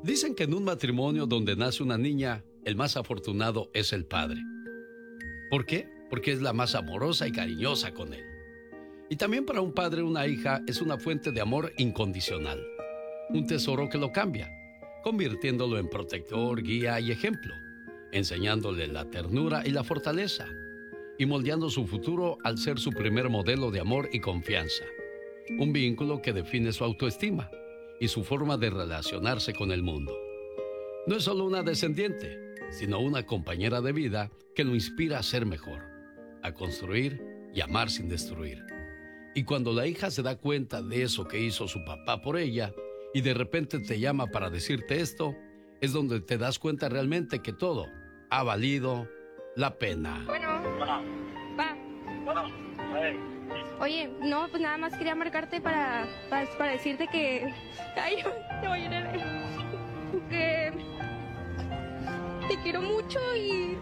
Dicen que en un matrimonio donde nace una niña, el más afortunado es el padre. ¿Por qué? Porque es la más amorosa y cariñosa con él. Y también para un padre una hija es una fuente de amor incondicional. Un tesoro que lo cambia, convirtiéndolo en protector, guía y ejemplo, enseñándole la ternura y la fortaleza, y moldeando su futuro al ser su primer modelo de amor y confianza. Un vínculo que define su autoestima y su forma de relacionarse con el mundo. No es solo una descendiente, sino una compañera de vida que lo inspira a ser mejor, a construir y amar sin destruir. Y cuando la hija se da cuenta de eso que hizo su papá por ella, y de repente te llama para decirte esto, es donde te das cuenta realmente que todo ha valido la pena. Bueno, pa. Oye, no, pues nada más quería marcarte para decirte que... Ay, te voy a llorar. Que... Te quiero mucho y...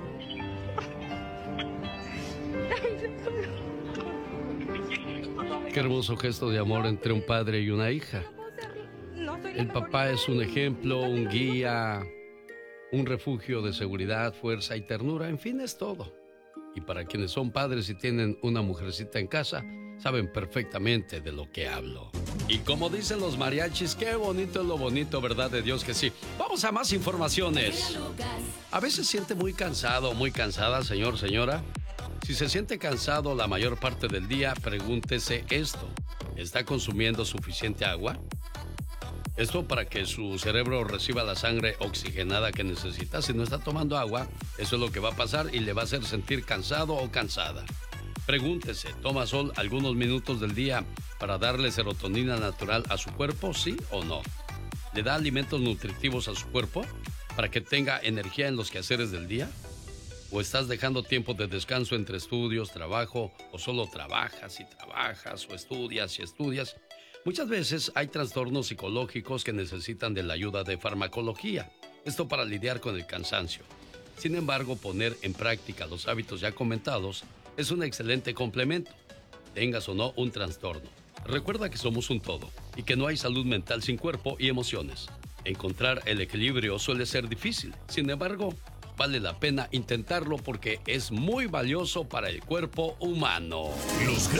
Qué hermoso gesto de amor entre un padre y una hija. El papá es un ejemplo, un guía, un refugio de seguridad, fuerza y ternura, en fin, es todo. Y para quienes son padres y tienen una mujercita en casa, saben perfectamente de lo que hablo. Y como dicen los mariachis, qué bonito es lo bonito, ¿verdad? De Dios que sí. Vamos a más informaciones. A veces siente muy cansado, muy cansada, señor, señora. Si se siente cansado la mayor parte del día, pregúntese esto. ¿Está consumiendo suficiente agua? Esto para que su cerebro reciba la sangre oxigenada que necesita. Si no está tomando agua, eso es lo que va a pasar y le va a hacer sentir cansado o cansada. Pregúntese, ¿toma sol algunos minutos del día para darle serotonina natural a su cuerpo, sí o no? ¿Le da alimentos nutritivos a su cuerpo para que tenga energía en los quehaceres del día? ¿O estás dejando tiempo de descanso entre estudios, trabajo, o solo trabajas y trabajas, o estudias y estudias? Muchas veces hay trastornos psicológicos que necesitan de la ayuda de farmacología, esto para lidiar con el cansancio. Sin embargo, poner en práctica los hábitos ya comentados es un excelente complemento, tengas o no un trastorno. Recuerda que somos un todo y que no hay salud mental sin cuerpo y emociones. Encontrar el equilibrio suele ser difícil, sin embargo, vale la pena intentarlo porque es muy valioso para el cuerpo humano. Los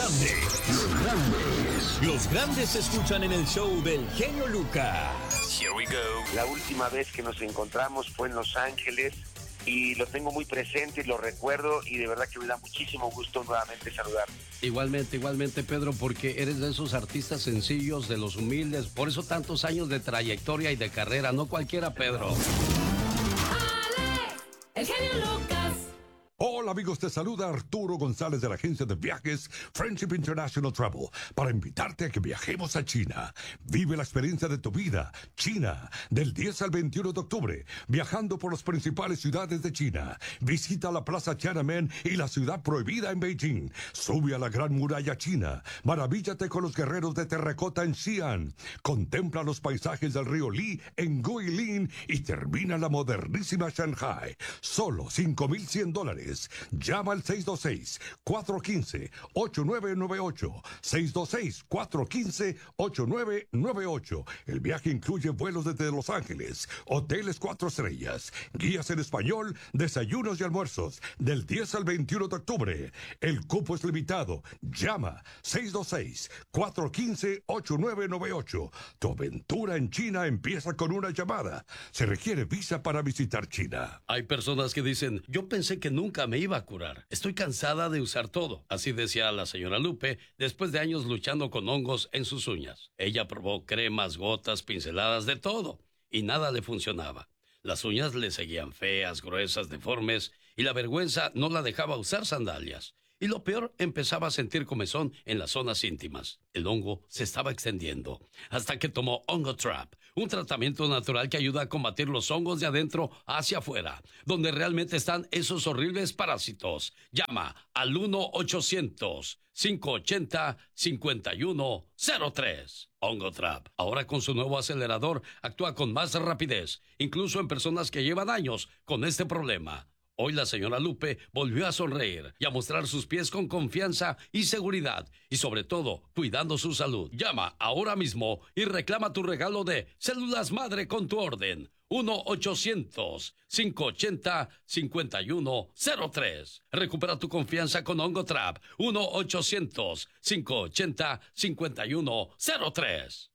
grandes se escuchan en el show del genio Lucas. Here we go. La última vez que nos encontramos fue en Los Ángeles y lo tengo muy presente y lo recuerdo y de verdad que me da muchísimo gusto nuevamente saludarte. Igualmente, Pedro, porque eres de esos artistas sencillos, de los humildes, por eso tantos años de trayectoria y de carrera, no cualquiera, Pedro. El genio Lucas. Hola amigos, te saluda Arturo González de la agencia de viajes Friendship International Travel para invitarte a que viajemos a China. Vive la experiencia de tu vida, China, del 10 al 21 de octubre, viajando por las principales ciudades de China. Visita la Plaza Tiananmen y la Ciudad Prohibida en Beijing. Sube a la Gran Muralla China. Maravíllate con los guerreros de terracota en Xi'an. Contempla los paisajes del río Li en Guilin y termina la modernísima Shanghai. Solo $5,100. Llama al 626-415-8998. 626-415-8998. El viaje incluye vuelos desde Los Ángeles, hoteles 4 estrellas, guías en español, desayunos y almuerzos, del 10 al 21 de octubre. El cupo es limitado. Llama 626-415-8998. Tu aventura en China empieza con una llamada. Se requiere visa para visitar China. Hay personas que dicen, yo pensé que nunca me iba a curar. Estoy cansada de usar todo. Así decía la señora Lupe después de años luchando con hongos en sus uñas. Ella probó cremas, gotas, pinceladas, de todo. Y nada le funcionaba. Las uñas le seguían feas, gruesas, deformes. Y la vergüenza no la dejaba usar sandalias. Y lo peor, empezaba a sentir comezón en las zonas íntimas. El hongo se estaba extendiendo. Hasta que tomó Hongo Trap, un tratamiento natural que ayuda a combatir los hongos de adentro hacia afuera, donde realmente están esos horribles parásitos. Llama al 1-800-580-5103. Hongo Trap, ahora con su nuevo acelerador, actúa con más rapidez, incluso en personas que llevan años con este problema. Hoy la señora Lupe volvió a sonreír y a mostrar sus pies con confianza y seguridad, y sobre todo, cuidando su salud. Llama ahora mismo y reclama tu regalo de Células Madre con tu orden. 1-800-580-5103. Recupera tu confianza con Ongotrap. 1-800-580-5103.